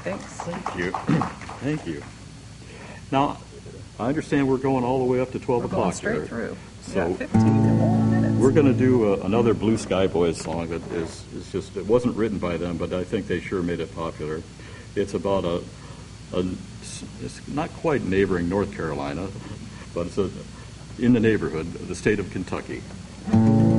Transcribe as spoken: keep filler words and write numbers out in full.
Thanks. Thank you. Thank you. Now, I understand we're going all the way up to twelve We're going o'clock straight here. through. We So got fifteen more minutes. we're going to do uh, another Blue Sky Boys song that is, is just, it wasn't written by them, but I think they sure made it popular. It's about a, a it's not quite neighboring North Carolina, but it's a, in the neighborhood of the state of Kentucky.